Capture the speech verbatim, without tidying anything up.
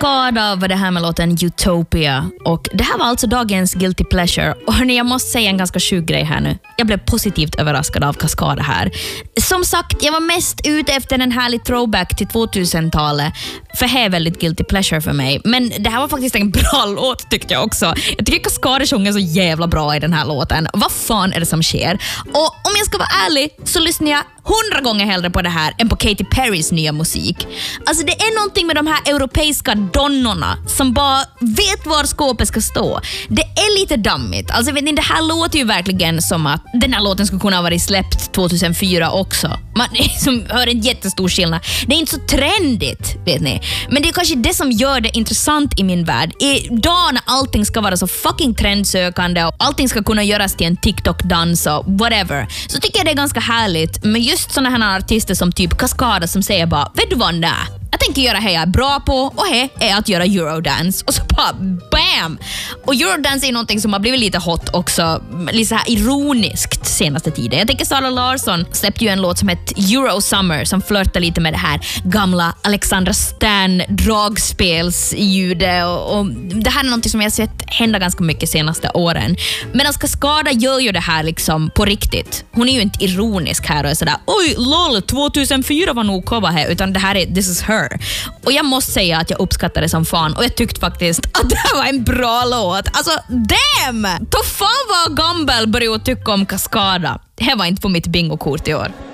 Cascada var det här med låten Utopia. Och det här var alltså dagens Guilty Pleasure. Och hörni, jag måste säga en ganska sjuk grej här nu. Jag blev positivt överraskad av Cascada här. Som sagt, jag var mest ute efter en härlig throwback till tvåtusentalet. För det är väldigt Guilty Pleasure för mig. Men det här var faktiskt en bra låt tyckte jag också. Jag tycker Cascada sjunger så jävla bra i den här låten. Vad fan är det som sker? Och om jag ska vara ärlig så lyssnar jag hundra gånger hellre på det här än på Katy Perrys nya musik. Alltså det är någonting med de här europeiska donnorna som bara vet var skåpet ska stå. Det är lite dammigt. Alltså vet ni, det här låter ju verkligen som att den här låten skulle kunna ha varit släppt tjugohundrafyra också. Man som hör en jättestor skillnad. Det är inte så trendigt, vet ni. Men det är kanske det som gör det intressant i min värld. Idag när allting ska vara så fucking trendsökande och allting ska kunna göras till en TikTok-dans och whatever, så tycker jag det är ganska härligt. Men just såna här artister som typ Cascada som säger bara, vet du vad, nej, jag tänker göra det jag är bra på och det är att göra Eurodance. Och så bara bam! Och Eurodance är någonting som har blivit lite hot också, lite så här ironiskt senaste tiden. Jag tänker Sara Larsson släppte ju en låt som heter Euro Summer som flörtar lite med det här gamla Alexandra Stan dragspelsljudet och, och det här är någonting som jag har sett hända ganska mycket senaste åren. Men Cascada gör ju det här liksom på riktigt. Hon är ju inte ironisk här och är sådär, oj lol, tjugohundrafyra var nog cover här, utan det här är this is her. Och jag måste säga att jag uppskattar det som fan och jag tyckte faktiskt att det här var en bra låt. Alltså, damn! Då fan var Gumbel började tycka om Cascada. Det här var inte på mitt bingokort i år.